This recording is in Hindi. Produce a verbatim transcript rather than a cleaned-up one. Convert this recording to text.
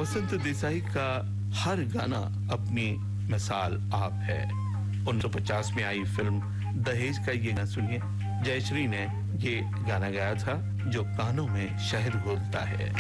वसंत देसाई का हर गाना अपनी मिसाल आप है। उन्नीस सौ पचास में आई फिल्म दहेज का ये गाना सुनिए। जयश्री ने ये गाना गाया था जो कानों में शहर घोलता है।